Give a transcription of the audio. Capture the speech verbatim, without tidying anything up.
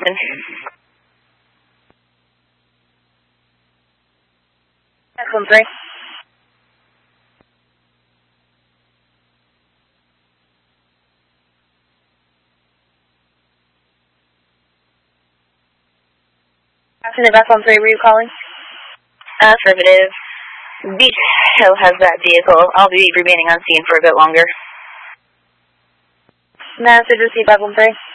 Houston. That's one three. Afternoon, F one three, were you calling? Affirmative. Beach Hill has that vehicle. I'll be remaining on scene for a bit longer. Message received, F one three.